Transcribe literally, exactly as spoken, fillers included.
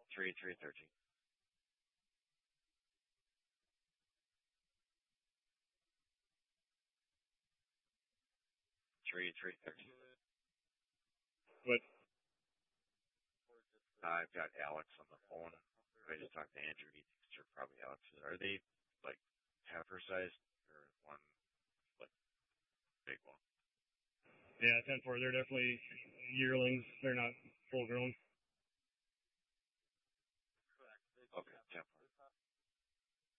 three, three, thirteen. Three, three, thirteen. What? I've got Alex on the phone. I just talked to Andrew. He thinks they're probably Alex's. Are they like heifer sized or one like big one? Yeah, ten four. They're definitely yearlings. They're not full grown.